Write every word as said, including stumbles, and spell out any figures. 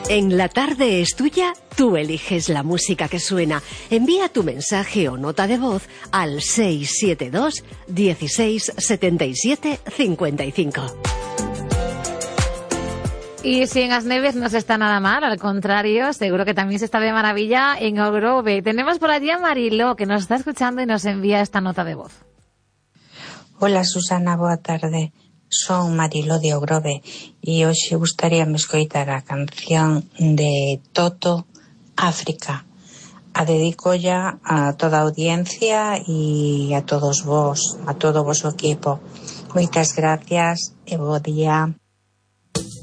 En La Tarde es Tuya, tú eliges la música que suena. Envía tu mensaje o nota de voz al seis siete dos, dieciséis, setenta y siete, cincuenta y cinco. Y si en Asneves no se está nada mal, al contrario, seguro que también se está de maravilla en Ogrove. Tenemos por allí a Mariló, que nos está escuchando y nos envía esta nota de voz. Hola Susana, boa tarde. Son Mariló de Ogrove e hoxe gustaríame escoitar a canción de Toto, África. A dedico ya a toda a audiencia e a todos vos, a todo o vosso equipo. Moitas gracias e bo día.